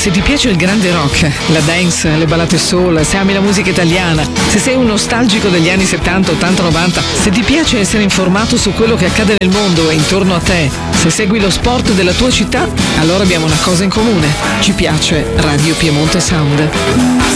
Se ti piace il grande rock, la dance, le ballate soul, se ami la musica italiana, se sei un nostalgico degli anni 70, 80, 90, se ti piace essere informato su quello che accade nel mondo e intorno a te, se segui lo sport della tua città, allora abbiamo una cosa in comune. Ci piace Radio Piemonte Sound.